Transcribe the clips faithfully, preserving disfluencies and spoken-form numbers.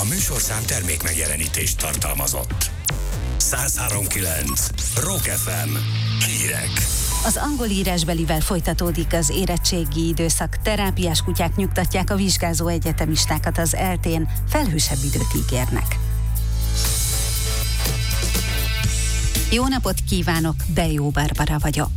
műsorszám termék megjelenítést tartalmazott. száz három kilenc Rock ef em. Hírek. Az angol írásbelivel folytatódik az érettségi időszak. Terápiás kutyák nyugtatják a vizsgázó egyetemistákat az eltén, felhősebb időt ígérnek. Jó napot kívánok, Bejó Barbara vagyok.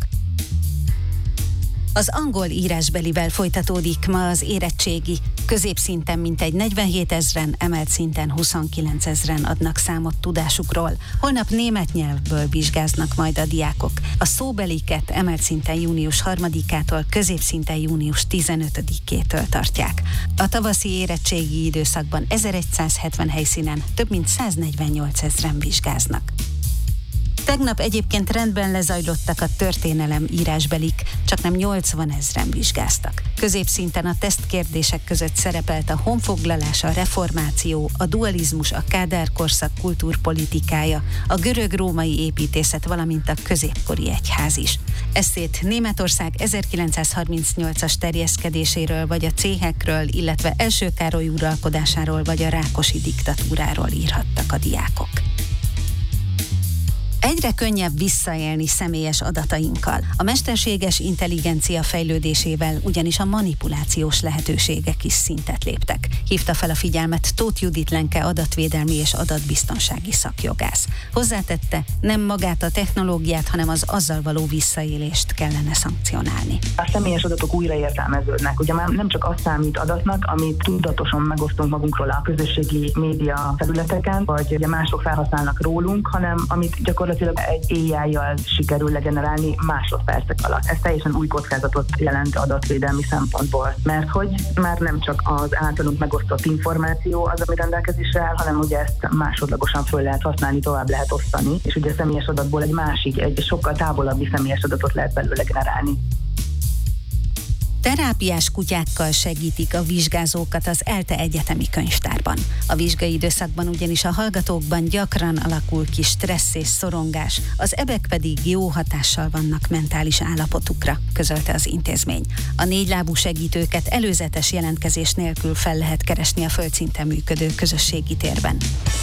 Az angol írásbelivel folytatódik ma az érettségi. Középszinten mintegy negyvenhét ezren, emelt szinten huszonkilenc ezren adnak számot tudásukról. Holnap német nyelvből vizsgáznak majd a diákok. A szóbeliket emelt szinten június harmadikától, középszinten június tizenötödikétől tartják. A tavaszi érettségi időszakban ezeregyszázhetven helyszínen több mint száznegyvennyolc ezren vizsgáznak. Tegnap egyébként rendben lezajlottak a történelem írásbelik, csak nem nyolcvan ezren vizsgáztak. Középszinten a tesztkérdések között szerepelt a honfoglalás, a reformáció, a dualizmus, a Kádár korszak kultúrpolitikája, a görög-római építészet, valamint a középkori egyház is. Esszét Németország ezerkilencszázharmincnyolcas terjeszkedéséről vagy a céhekről, illetve első Károly uralkodásáról vagy a Rákosi diktatúráról írhattak a diákok. Egyre könnyebb visszaélni személyes adatainkkal. A mesterséges intelligencia fejlődésével ugyanis a manipulációs lehetőségek is szintet léptek. Hívta fel a figyelmet Tóth Judit Lenke adatvédelmi és adatbiztonsági szakjogász. Hozzátette, nem magát a technológiát, hanem az azzal való visszaélést kellene szankcionálni. A személyes adatok újraértelmeződnek. Ugye már nem csak az számít adatnak, amit tudatosan megosztunk magunkról a közösségi média felületeken, vagy ugye mások felhasználnak rólunk, hanem amit gyakorlatilag egy á i-jal sikerül legenerálni másodpercek alatt. Ez teljesen új kockázatot jelent adatvédelmi szempontból, mert hogy már nem csak az általunk megosztott információ az, ami rendelkezésre áll, hanem ugye ezt másodlagosan föl lehet használni, tovább lehet osztani, és ugye a személyes adatból egy másik, egy sokkal távolabbi személyes adatot lehet belőle generálni. Terápiás kutyákkal segítik a vizsgázókat az ELTE egyetemi könyvtárban. A vizsgai időszakban ugyanis a hallgatókban gyakran alakul ki stressz és szorongás, az ebek pedig jó hatással vannak mentális állapotukra, közölte az intézmény. A négylábú segítőket előzetes jelentkezés nélkül fel lehet keresni a földszinten működő közösségi térben.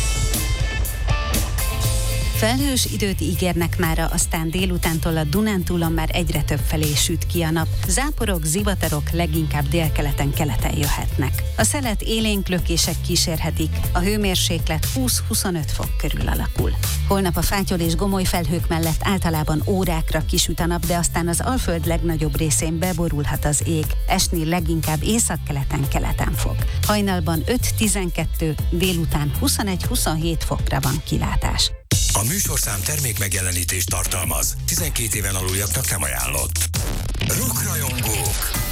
Felhős időt ígérnek mára, aztán délutántól a Dunántúlon már egyre több felé süt ki a nap. Záporok, zivatarok leginkább délkeleten, keleten jöhetnek. A szelet élénk lökések kísérhetik, a hőmérséklet húsz-huszonöt fok körül alakul. Holnap a fátyol és gomoly felhők mellett általában órákra kisüt a nap, de aztán az Alföld legnagyobb részén beborulhat az ég. Esni leginkább északkeleten, keleten fog. Hajnalban öt-tizenkettő, délután huszonegy-huszonhét fokra van kilátás. A műsorszám termék megjelenítést tartalmaz. tizenkét éven aluljaknak nem ajánlott. Rockrajongók!